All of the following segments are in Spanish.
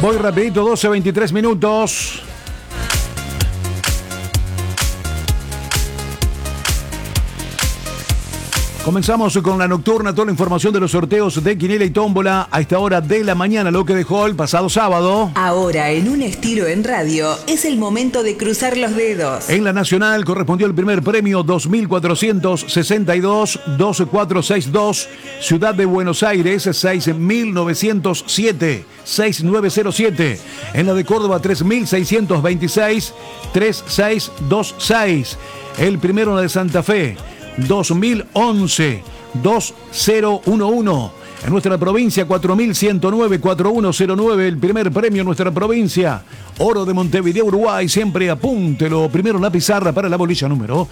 Voy rapidito, 12:23 minutos. Comenzamos con la nocturna, toda la información de los sorteos de Quiniela y Tómbola a esta hora de la mañana, lo que dejó el pasado sábado. Ahora, en un estilo en radio, es el momento de cruzar los dedos. En la Nacional correspondió el primer premio 2462-2462, Ciudad de Buenos Aires 6907-6907. En la de Córdoba 3626-3626. El primero en la de Santa Fe 2011-2011. En nuestra provincia 4109-4109, el primer premio en nuestra provincia. Oro de Montevideo, Uruguay, siempre apúntelo. Primero en la pizarra para la bolilla número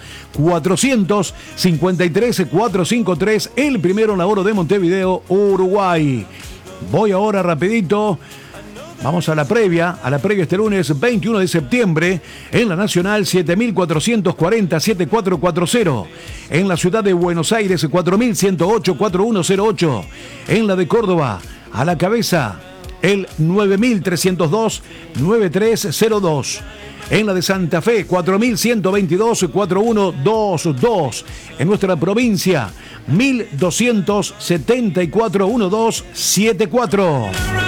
453-453, el primero en la Oro de Montevideo, Uruguay. Voy ahora rapidito. Vamos a la previa este lunes 21 de septiembre, en la Nacional 7440-7440, en la Ciudad de Buenos Aires 4108-4108, en la de Córdoba, a la cabeza, el 9302-9302, en la de Santa Fe 4122-4122, en nuestra provincia 1274-1274.